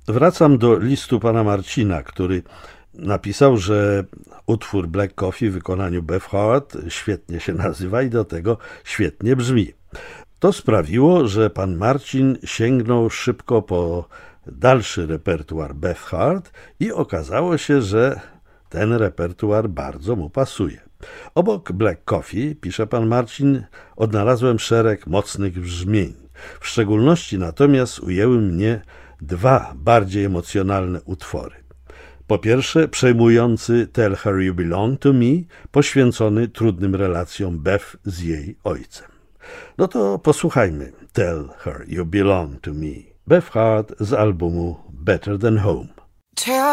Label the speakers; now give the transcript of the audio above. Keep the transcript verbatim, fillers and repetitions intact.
Speaker 1: Wracam do listu pana Marcina, który napisał, że utwór Black Coffee w wykonaniu Bev Howard świetnie się nazywa i do tego świetnie brzmi. To sprawiło, że pan Marcin sięgnął szybko po dalszy repertuar Bev Howard i okazało się, że ten repertuar bardzo mu pasuje. Obok Black Coffee, pisze pan Marcin, odnalazłem szereg mocnych brzmień. W szczególności natomiast ujęły mnie dwa bardziej emocjonalne utwory. Po pierwsze, przejmujący Tell Her You Belong to Me, poświęcony trudnym relacjom Bev z jej ojcem. No to posłuchajmy Tell Her You Belong to Me. Bev Howard z albumu Better Than Home.
Speaker 2: Tell